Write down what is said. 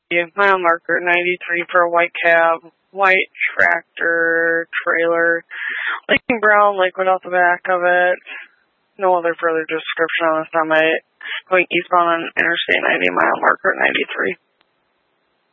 Mile marker 93 for a white cab, white tractor, trailer, Lincoln brown liquid off the back of it. No other further description on the semi. Going eastbound on Interstate 90, mile marker 93.